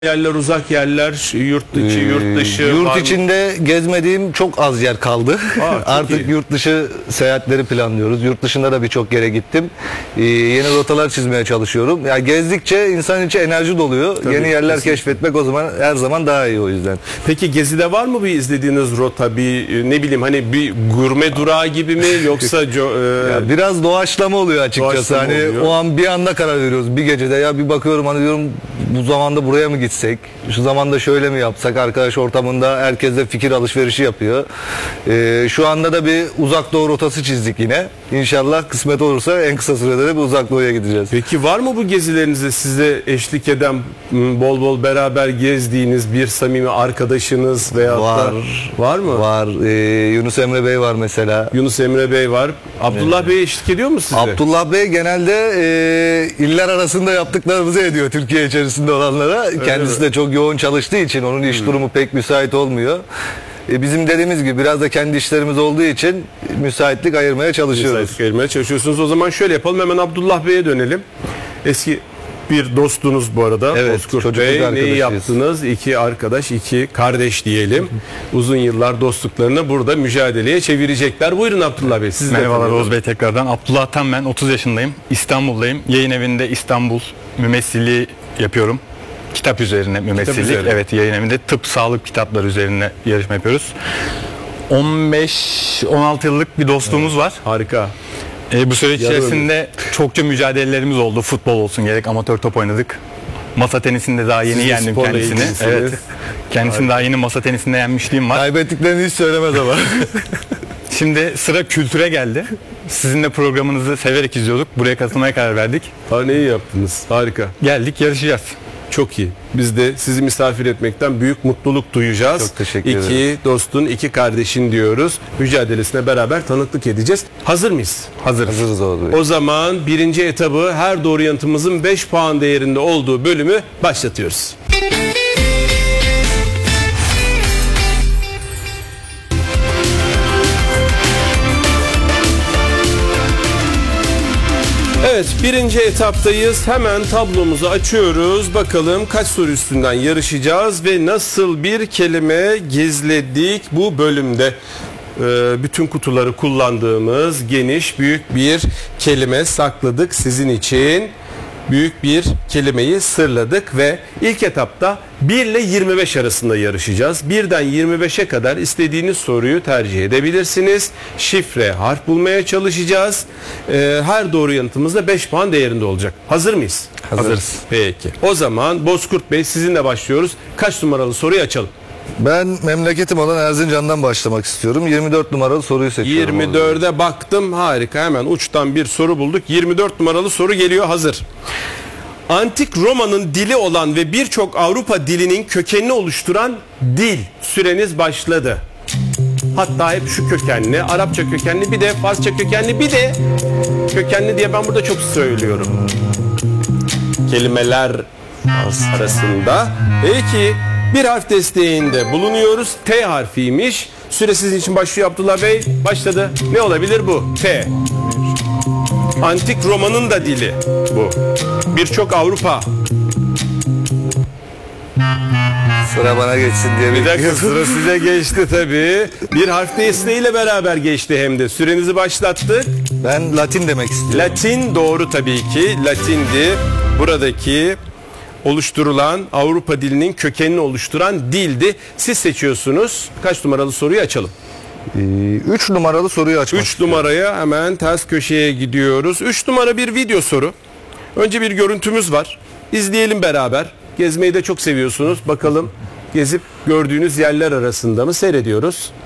yerler, uzak yerler, yurt içi, yurt dışı. Yurt içinde gezmediğim çok az yer kaldı. Artık iyi. yurt dışı seyahatleri planlıyoruz. Yurt dışında da birçok yere gittim. Yeni rotalar çizmeye çalışıyorum. Yani gezdikçe insan içi enerji doluyor. Tabii, yeni yerler kesinlikle. keşfetmek o zaman her zaman daha iyi o yüzden. Peki gezide var mı bir izlediğiniz rota, bir ne bileyim hani bir gurme durağı gibi mi yoksa Ya biraz doğaçlama oluyor açıkçası. Doğaçlama Hani oluyor. o an bir anda karar veriyoruz bir gecede. Ya bir bakıyorum hani diyorum bu zamanda buraya mı gitsek? Şu zamanda şöyle mi yapsak? Arkadaş ortamında herkes de fikir alışverişi yapıyor. Şu anda da bir uzak doğu rotası çizdik yine. İnşallah kısmet olursa en kısa sürede de bir uzak doğuya gideceğiz. Peki var mı bu gezilerinizde size eşlik eden bol bol beraber gezdiğiniz bir samimi arkadaşınız veya var mı? Var. Yunus Emre Bey var mesela. Yunus Emre Bey var. Abdullah Bey eşlik ediyor mu size? Abdullah Bey genelde iller arasında yaptıklarımızı ediyor Türkiye içerisinde olanlara. Kendisi de çok yoğun çalıştığı için onun iş durumu pek müsait olmuyor. Bizim dediğimiz gibi biraz da kendi işlerimiz olduğu için müsaitlik ayırmaya çalışıyoruz. Müsaitlik ayırmaya çalışıyorsunuz. O zaman şöyle yapalım, hemen Abdullah Bey'e dönelim. Eski bir dostunuz bu arada. Evet, Bozkurt çocukluk Bey, neyi arkadaşıyız. yaptınız? İki arkadaş, iki kardeş diyelim. Uzun yıllar dostluklarını burada mücadeleye çevirecekler. Buyurun Abdullah Bey. Siz de Merhabalar tanıyalım. Oğuz Bey tekrardan. Abdullah Tan ben, 30 yaşındayım. İstanbul'dayım. Yayın evinde İstanbul mümessili yapıyorum. Kitap üzerine mümessillik. üzerine. Evet, yayın evinde tıp, sağlık kitapları üzerine yarışma yapıyoruz. 15-16 yıllık bir dostluğumuz var. Harika. Bu süreç içerisinde çokça mücadelelerimiz oldu. Futbol olsun gerek, amatör top oynadık. Masa tenisinde daha yeni Siz de yendim sporla kendisini. ilgilisiniz. Evet. Kendisini daha yeni masa tenisinde yenmişliğim var. Kaybettiklerini hiç söylemez ama. Şimdi sıra kültüre geldi. Sizin de programınızı severek izliyorduk. Buraya katılmaya karar verdik. Ne iyi yaptınız. Harika. Geldik, yarışacağız. Çok iyi. Biz de sizi misafir etmekten büyük mutluluk duyacağız. Çok teşekkür ederim. İki dostun, iki kardeşin diyoruz. Mücadelesine beraber tanıklık edeceğiz. Hazır mıyız? Hazırız Oğuz Bey. O zaman birinci etabı, her doğru yanıtımızın 5 puan değerinde olduğu bölümü başlatıyoruz. Evet, birinci etaptayız. Hemen tablomuzu açıyoruz. Bakalım kaç soru üstünden yarışacağız ve nasıl bir kelime gizledik bu bölümde. Bütün kutuları kullandığımız geniş, büyük bir kelime sakladık sizin için. Büyük bir kelimeyi sırladık ve ilk etapta 1 ile 25 arasında yarışacağız. 1'den 25'e kadar istediğiniz soruyu tercih edebilirsiniz. Şifre, harf bulmaya çalışacağız. Her doğru yanıtımız da 5 puan değerinde olacak. Hazır mıyız? Hazırız. Peki. O zaman Bozkurt Bey, sizinle başlıyoruz. Kaç numaralı soruyu açalım? Ben memleketim olan Erzincan'dan başlamak istiyorum. 24 numaralı soruyu seçiyorum. 24'e baktım. Harika. Hemen uçtan bir soru bulduk. 24 numaralı soru geliyor. Hazır. Antik Roma'nın dili olan ve birçok Avrupa dilinin kökenini oluşturan dil. Süreniz başladı. Hatta hep şu kökenli, Arapça kökenli, bir de Farsça kökenli, bir de kökenli diye ben burada çok söylüyorum. Kelimeler arasında. Peki, bir harf desteğinde bulunuyoruz. T harfiymiş. Süre sizin için başlıyor Abdullah Bey. Başladı. Ne olabilir bu? T. Antik Roma'nın da dili bu. Birçok Avrupa. Sıra bana geçsin diye Bir dakika, bekliyorum. sıra size geçti tabii. Bir harf desteğiyle beraber geçti hem de. Sürenizi başlattık. Ben Latin demek istiyorum. Latin doğru tabii ki. Latindi. Buradaki oluşturulan Avrupa dilinin kökenini oluşturan dildi. Siz seçiyorsunuz. Kaç numaralı soruyu açalım? 3 numaralı soruyu açmak 3 numaraya hemen ters köşeye gidiyoruz. 3 numara bir video soru. Önce bir görüntümüz var. İzleyelim beraber. Gezmeyi de çok seviyorsunuz. Bakalım gezip gördüğünüz yerler arasında mı? Seyrediyoruz.